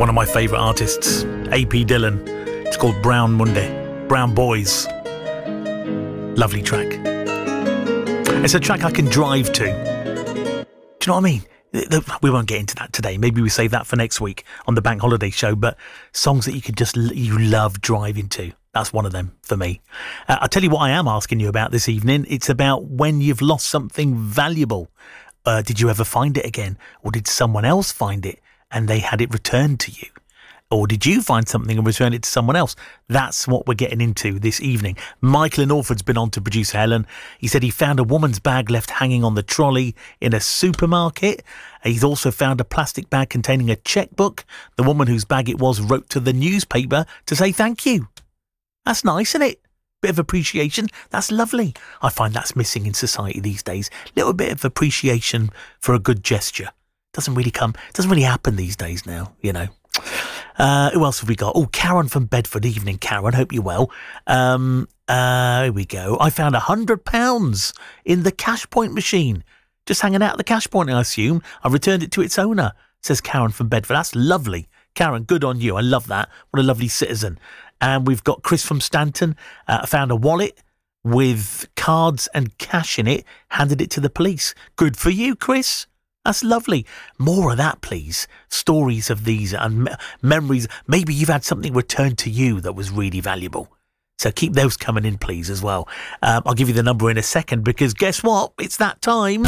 One of my favourite artists, A.P. Dillon. It's called Brown Monday. Brown Boys. Lovely track. It's a track I can drive to. Do you know what I mean? We won't get into that today. Maybe we save that for next week on the Bank Holiday Show. But songs that you love driving to. That's one of them for me. I'll tell you what I am asking you about this evening. It's about when you've lost something valuable. Did you ever find it again? Or did someone else find it and they had it returned to you? Or did you find something and return it to someone else? That's what we're getting into this evening. Michael in Orford's been on to producer Helen. He said he found a woman's bag left hanging on the trolley in a supermarket. He's also found a plastic bag containing a checkbook. The woman whose bag it was wrote to the newspaper to say thank you. That's nice, isn't it? Bit of appreciation. That's lovely. I find that's missing in society these days. Little bit of appreciation for a good gesture. Doesn't really happen these days now, you know. Who else have we got? Oh, Karen from Bedford. Evening, Karen. Hope you're well. Here we go. I found £100 in the cash point machine. Just hanging out at the cash point, I assume. I returned it to its owner, says Karen from Bedford. That's lovely. Karen, good on you. I love that. What a lovely citizen. And we've got Chris from Stanton. I found a wallet with cards and cash in it. Handed it to the police. Good for you, Chris. That's lovely. More of that, please. Stories of these and memories. Maybe you've had something returned to you that was really valuable. So keep those coming in, please, as well. I'll give you the number in a second because guess what? It's that time.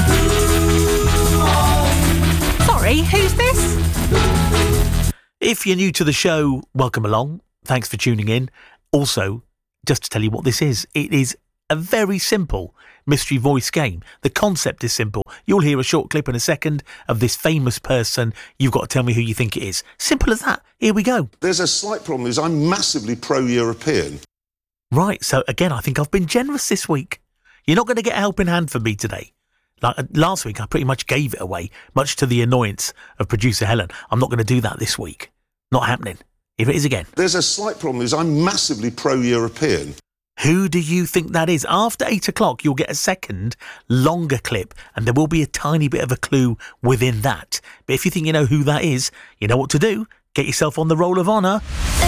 Sorry, who's this? If you're new to the show, welcome along. Thanks for tuning in. Also, just to tell you what this is, it is a very simple mystery voice game. The concept is simple. You'll hear a short clip in a second of this famous person. You've got to tell me who you think it is. Simple as that. Here we go. There's a slight problem is I'm massively pro-European. Right, so again, I think I've been generous this week. You're not going to get a helping hand from me today. Like last week, I pretty much gave it away, much to the annoyance of producer Helen. I'm not going to do that this week. Not happening. Here it is again. There's a slight problem is I'm massively pro-European. Who do you think that is? After 8 o'clock, you'll get a second, longer clip, and there will be a tiny bit of a clue within that. But if you think you know who that is, you know what to do. Get yourself on the roll of honour.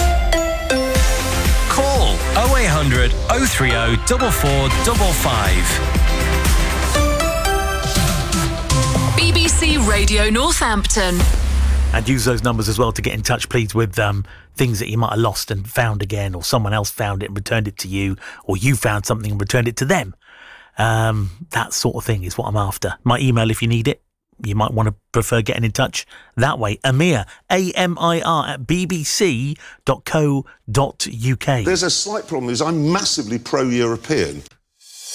Call 0800 030 4455. BBC Radio Northampton. And use those numbers as well to get in touch, please, with things that you might have lost and found again, or someone else found it and returned it to you, or you found something and returned it to them. That sort of thing is what I'm after. My email, if you need it, you might want to prefer getting in touch that way. Amir, AMIR at bbc.co.uk. There's a slight problem is I'm massively pro-European.